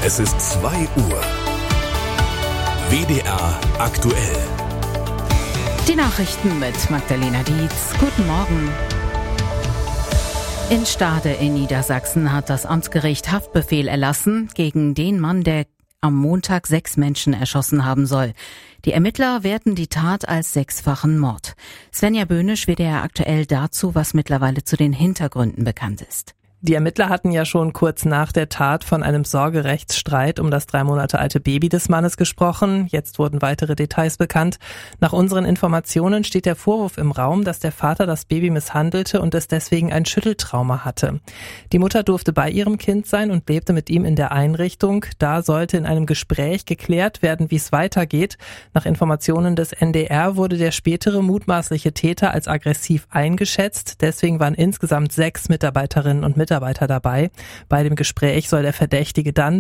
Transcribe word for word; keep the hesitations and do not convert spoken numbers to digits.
Es ist zwei Uhr. W D R aktuell. Die Nachrichten mit Magdalena Dietz. Guten Morgen. In Stade in Niedersachsen hat das Amtsgericht Haftbefehl erlassen gegen den Mann, der am Montag sechs Menschen erschossen haben soll. Die Ermittler werten die Tat als sechsfachen Mord. Svenja Böhnisch, W D R aktuell dazu, was mittlerweile zu den Hintergründen bekannt ist. Die Ermittler hatten ja schon kurz nach der Tat von einem Sorgerechtsstreit um das drei Monate alte Baby des Mannes gesprochen. Jetzt wurden weitere Details bekannt. Nach unseren Informationen steht der Vorwurf im Raum, dass der Vater das Baby misshandelte und es deswegen ein Schütteltrauma hatte. Die Mutter durfte bei ihrem Kind sein und lebte mit ihm in der Einrichtung. Da sollte in einem Gespräch geklärt werden, wie es weitergeht. Nach Informationen des N D R wurde der spätere mutmaßliche Täter als aggressiv eingeschätzt. Deswegen waren insgesamt sechs Mitarbeiterinnen und Mitarbeiter Mitarbeiter dabei. Bei dem Gespräch soll der Verdächtige dann